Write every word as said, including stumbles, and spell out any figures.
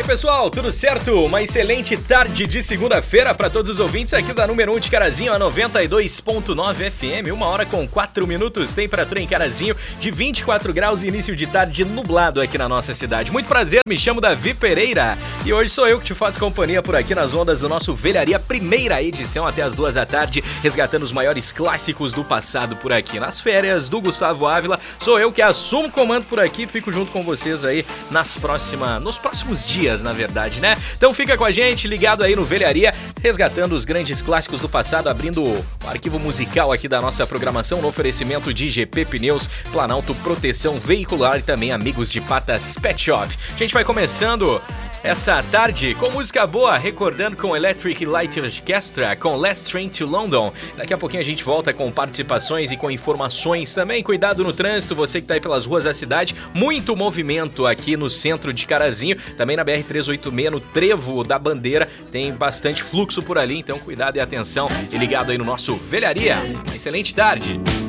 aí, pessoal, tudo certo? Uma excelente tarde de segunda-feira para todos os ouvintes aqui da número um de Carazinho, a noventa e dois ponto nove F M, uma hora com quatro minutos, temperatura em Carazinho de vinte e quatro graus e início de tarde nublado aqui na nossa cidade. Muito prazer, me chamo Davi Pereira e hoje sou eu que te faço companhia por aqui nas ondas do nosso Velharia, primeira edição até as duas da tarde, resgatando os maiores clássicos do passado por aqui. Nas férias do Gustavo Ávila, sou eu que assumo o comando por aqui, fico junto com vocês aí nas próximas, nos próximos dias, na verdade, né? Então fica com a gente, ligado aí no Velharia, resgatando os grandes clássicos do passado, abrindo o arquivo musical aqui da nossa programação no oferecimento de G P Pneus, Planalto Proteção Veicular e também Amigos de Patas Pet Shop. A gente vai começando essa tarde com música boa, recordando com Electric Light Orchestra, com Last Train to London. Daqui a pouquinho a gente volta com participações e com informações também. Cuidado no trânsito, você que tá aí pelas ruas da cidade. Muito movimento aqui no centro de Carazinho, também na B R trezentos e oitenta e seis, no Trevo da Bandeira. Tem bastante fluxo por ali, então cuidado e atenção. E ligado aí no nosso Velharia. Uma excelente tarde.